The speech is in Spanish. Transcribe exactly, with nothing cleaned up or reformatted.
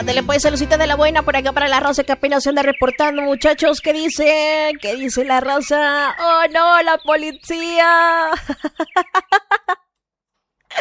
Ándale pues, saludcita de la buena por acá para la raza que apenas se anda reportando, muchachos. ¿Qué dice? ¿Qué dice la raza? ¡Oh no, la policía!